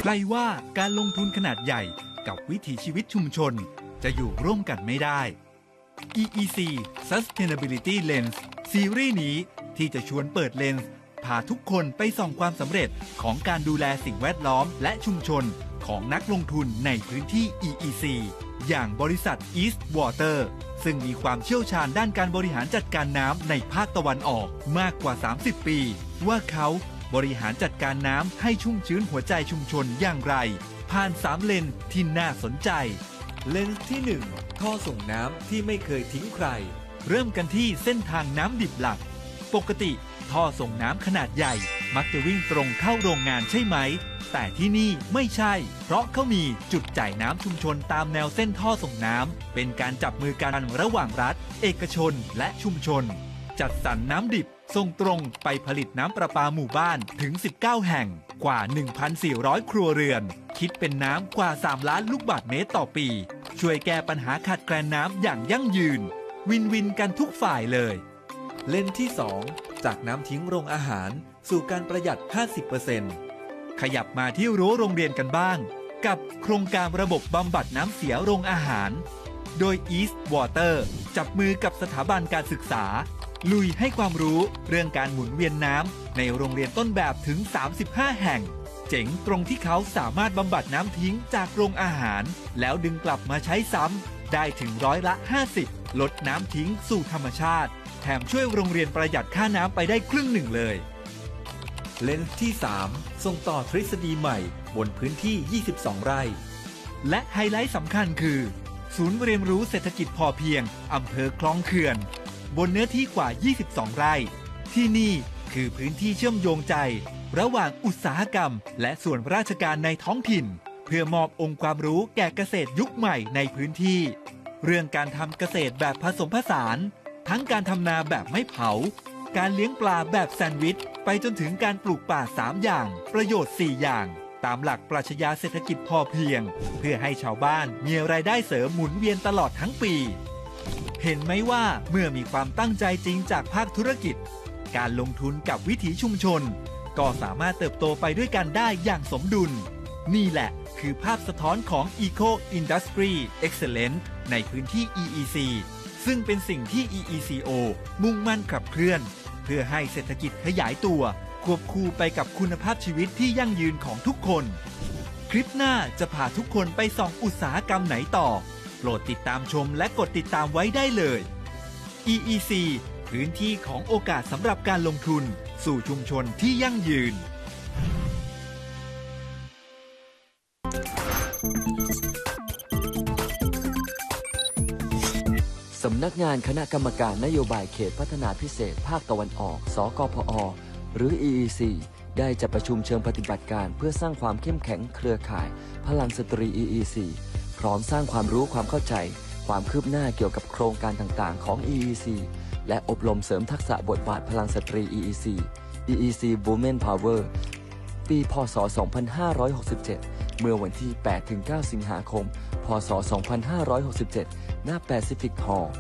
รว่าการลงทุนขนาดใหญ่กับวิถีชีวิตชุมชนจะอยู่ร่วมกันไม่ได้ EEC Sustainability Lens ซีรีส์นี้ที่จะชวนเปิดเลนส์พาทุกคนไปส่องความสำเร็จของการดูแลสิ่งแวดล้อมและชุมชนของนักลงทุนในพื้นที่ EEC อย่างบริษัท East Water ซึ่งมีความเชี่ยวชาญด้านการบริหารจัดการน้ำในภาคตะวันออกมากกว่า 30 ปีว่าเขาบริหารจัดการน้ำให้ชุ่มชื้นหัวใจชุมชนอย่างไรผ่าน3เลนที่น่าสนใจเลนส์ที่ 1 ท่อส่งน้ำที่ไม่เคยทิ้งใครเริ่มกันที่เส้นทางน้ำดิบหลักปกติท่อส่งน้ำขนาดใหญ่มักจะวิ่งตรงเข้าโรงงานใช่ไหมแต่ที่นี่ไม่ใช่เพราะเขามีจุดจ่ายน้ำชุมชนตามแนวเส้นท่อส่งน้ำเป็นการจับมือกันระหว่างรัฐเอกชนและชุมชนจัดสรรน้ำดิบส่งตรงไปผลิตน้ำประปาหมู่บ้านถึง19แห่งกว่า 1,400 ครัวเรือนคิดเป็นน้ำกว่า3ล้านลูกบาศก์เมตรต่อปีช่วยแก้ปัญหาขาดแคลนน้ำอย่างยั่งยืนวินวินกันทุกฝ่ายเลยเลนที่ 2 จากน้ำทิ้งโรงอาหารสู่การประหยัด 50% ขยับมาที่รั้วโรงเรียนกันบ้างกับโครงการระบบบำบัดน้ำเสียโรงอาหารโดย East Water จับมือกับสถาบันการศึกษาลุยให้ความรู้เรื่องการหมุนเวียนน้ำในโรงเรียนต้นแบบถึง35แห่งเจ๋งตรงที่เขาสามารถบำบัดน้ำทิ้งจากโรงอาหารแล้วดึงกลับมาใช้ซ้ำได้ถึง50%ลดน้ำทิ้งสู่ธรรมชาติแถมช่วยโรงเรียนประหยัดค่าน้ำไปได้ครึ่งหนึ่งเลยเลนส์ที่ 3 ส่งต่อทฤษฎีใหม่บนพื้นที่22ไร่และไฮไลท์สำคัญคือศูนย์เรียนรู้เศรษฐกิจพอเพียงอำเภอคลองเขื่อนบนเนื้อที่กว่า22ไร่ที่นี่คือพื้นที่เชื่อมโยงใจระหว่างอุตสาหกรรมและส่วนราชการในท้องถิ่นเพื่อมอบองค์ความรู้แก่เกษตรยุคใหม่ในพื้นที่เรื่องการทำเกษตรแบบผสมผสานทั้งการทำนาแบบไม่เผาการเลี้ยงปลาแบบแซนด์วิชไปจนถึงการปลูกป่า3อย่างประโยชน์4อย่างตามหลักปรัชญาเศรษฐกิจพอเพียงเพื่อให้ชาวบ้านมีรายได้เสริมหมุนเวียนตลอดทั้งปีเห็นไหมว่าเมื่อมีความตั้งใจจริงจากภาคธุรกิจการลงทุนกับวิถีชุมชนก็สามารถเติบโตไปด้วยกันได้อย่างสมดุลนี่แหละคือภาพสะท้อนของ Eco Industry Excellence ในพื้นที่ EEC ซึ่งเป็นสิ่งที่ EECO มุ่งมั่นขับเคลื่อนเพื่อให้เศรษฐกิจขยายตัวควบคู่ไปกับคุณภาพชีวิตที่ยั่งยืนของทุกคนคลิปหน้าจะพาทุกคนไปส่องอุตสาหกรรมไหนต่อโปรดติดตามชมและกดติดตามไว้ได้เลย EEC พื้นที่ของโอกาสสำหรับการลงทุนสู่ชุมชนที่ยั่งยืนสำนักงานคณะกรรมการนโยบายเขตพัฒนาพิเศษภาคตะวันออกสกพอหรือ EEC ได้จัดประชุมเชิงปฏิบัติการเพื่อสร้างความเข้มแข็งเครือข่ายพลังสตรี EEC พร้อมสร้างความรู้ความเข้าใจความคืบหน้าเกี่ยวกับโครงการต่างๆของ EEC และอบรมเสริมทักษะบทบาทพลังสตรี EEC Women Power ปีพ.ศ. 2567 เมื่อวันที่ 8-9 สิงหาคม พ.ศ. 2567 ณ Pacific Hall